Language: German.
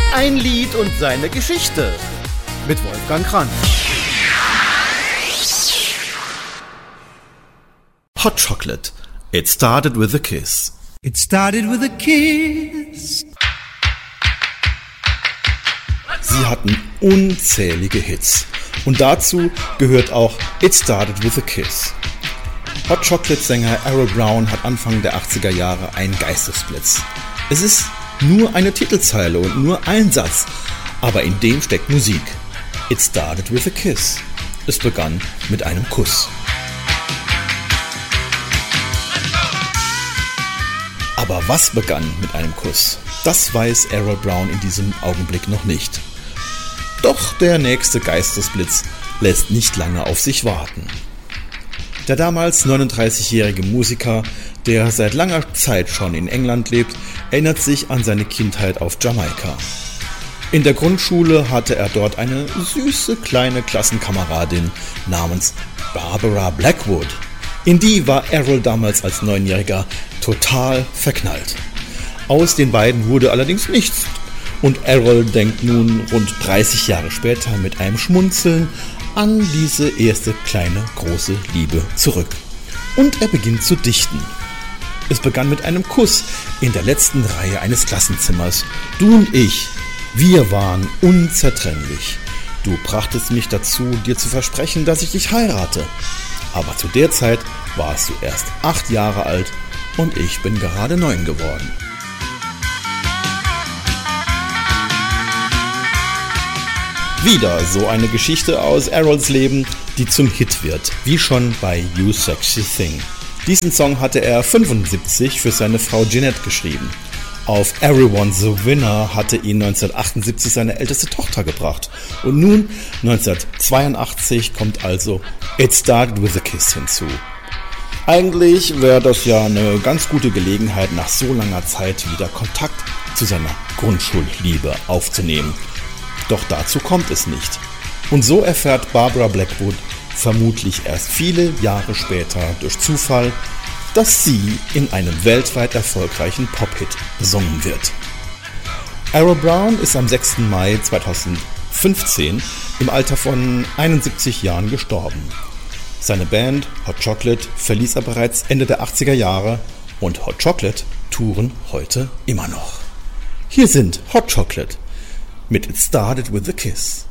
Ein Lied und seine Geschichte mit Wolfgang Kranz. Hot Chocolate. It started with a kiss. It started with a kiss. Sie hatten unzählige Hits. Und dazu gehört auch It Started With a Kiss. Hot Chocolate-Sänger Errol Brown hat Anfang der 80er Jahre einen Geistesblitz. Es ist nur eine Titelzeile und nur ein Satz, aber in dem steckt Musik. It Started With a Kiss. Es begann mit einem Kuss. Aber was begann mit einem Kuss? Das weiß Errol Brown in diesem Augenblick noch nicht. Doch der nächste Geistesblitz lässt nicht lange auf sich warten. Der damals 39-jährige Musiker, der seit langer Zeit schon in England lebt, erinnert sich an seine Kindheit auf Jamaika. In der Grundschule hatte er dort eine süße kleine Klassenkameradin namens Barbara Blackwood. In die war Errol damals als 9-Jähriger total verknallt. Aus den beiden wurde allerdings nichts. Und Errol denkt nun rund 30 Jahre später mit einem Schmunzeln an diese erste kleine große Liebe zurück. Und er beginnt zu dichten. Es begann mit einem Kuss in der letzten Reihe eines Klassenzimmers. Du und ich, wir waren unzertrennlich. Du brachtest mich dazu, dir zu versprechen, dass ich dich heirate. Aber zu der Zeit warst du erst 8 Jahre alt und ich bin gerade 9 geworden. Wieder so eine Geschichte aus Errols Leben, die zum Hit wird, wie schon bei You Sexy Thing. Diesen Song hatte er 1975 für seine Frau Jeanette geschrieben. Auf Everyone's a Winner hatte ihn 1978 seine älteste Tochter gebracht. Und nun, 1982, kommt also It Started With a Kiss hinzu. Eigentlich wäre das ja eine ganz gute Gelegenheit, nach so langer Zeit wieder Kontakt zu seiner Grundschulliebe aufzunehmen. Doch dazu kommt es nicht. Und so erfährt Barbara Blackwood vermutlich erst viele Jahre später durch Zufall, dass sie in einem weltweit erfolgreichen Pop-Hit besungen wird. Errol Brown ist am 6. Mai 2015 im Alter von 71 Jahren gestorben. Seine Band Hot Chocolate verließ er bereits Ende der 80er Jahre und Hot Chocolate touren heute immer noch. Hier sind Hot Chocolate mit It Started With a Kiss.